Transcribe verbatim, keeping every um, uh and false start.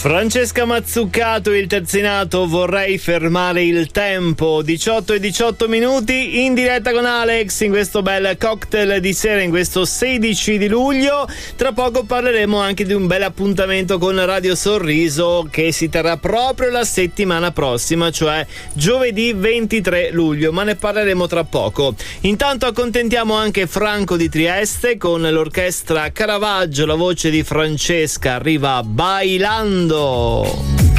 Francesca Mazzucato, il terzinato Vorrei fermare il tempo, diciotto e diciotto minuti in diretta con Alex in questo bel cocktail di sera in questo sedici di luglio. Tra poco parleremo anche di un bel appuntamento con Radio Sorriso che si terrà proprio la settimana prossima, cioè giovedì ventitré luglio, ma ne parleremo tra poco. Intanto accontentiamo anche Franco di Trieste con l'orchestra Caravaggio, la voce di Francesca arriva Bailando.